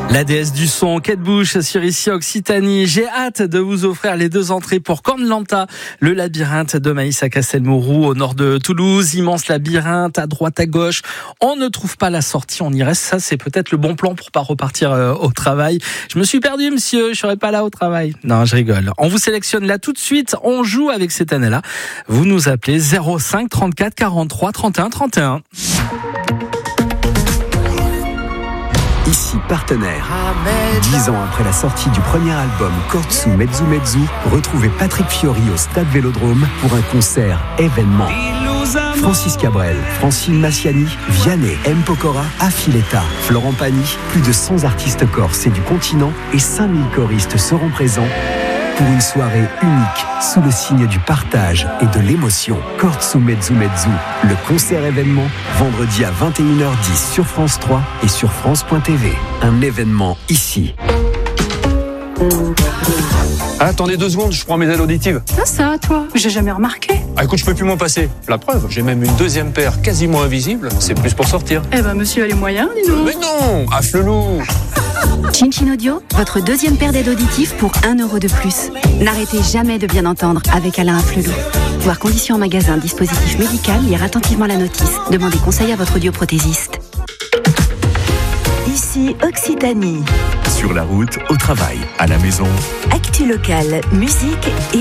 La déesse du son, Kate Bush sur ici Occitanie. J'ai hâte de vous offrir les 2 entrées pour Cornlanta, le labyrinthe de Maïs à Castelmourou au nord de Toulouse. Immense labyrinthe à droite à gauche. On ne trouve pas la sortie, on y reste. Ça, c'est peut-être le bon plan pour pas repartir au travail. Je me suis perdu, monsieur, je serai pas là au travail. Non, je rigole. On vous sélectionne là tout de suite. On joue avec cette année-là. Vous nous appelez 05 34 43 31 31. Ici Partenaire. 10 ans après la sortie du premier album Kortsu Mezzu Mezzu, retrouvez Patrick Fiori au Stade Vélodrome pour un concert événement. Francis Cabrel, Francine Massiani, Vianney, M. Pokora, Affiletta, Florent Pagny, plus de 100 artistes corses et du continent et 5000 choristes seront présents pour une soirée unique sous le signe du partage et de l'émotion. Kortsu Mezzu Mezzu, le concert événement, vendredi à 21h10 sur France 3 et sur France.tv. Un événement ici. Attendez 2 secondes, je prends mes aides auditives. Ça, toi, j'ai jamais remarqué. Ah écoute, je peux plus m'en passer. La preuve, j'ai même une 2e paire quasiment invisible. C'est plus pour sortir. Eh ben, monsieur a les moyens, dis donc. Mais non, afflelou. Chin Chin Audio, votre 2e paire d'aides auditives pour 1 € de plus. N'arrêtez jamais de bien entendre avec Alain Afflelou. Voir conditions en magasin, dispositif médical, lire attentivement la notice. Demandez conseil à votre audioprothésiste. Ici Occitanie. Sur la route, au travail, à la maison. Actu locale, musique et